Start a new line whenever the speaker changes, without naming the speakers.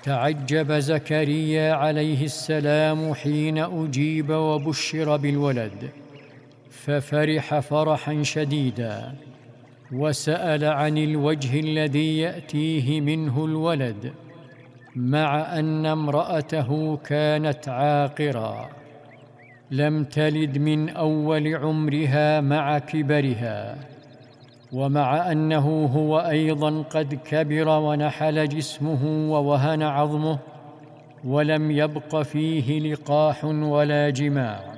تعجب زكريا عليه السلام حين أجيب وبشر بالولد، ففرح فرحا شديدا، وسأل عن الوجه الذي يأتيه منه الولد، مع أن امرأته كانت عاقرا لم تلد من أول عمرها مع كبرها، ومع أنه هو أيضا قد كبر ونحل جسمه ووهن عظمه، ولم يبق فيه لقاح ولا جماع.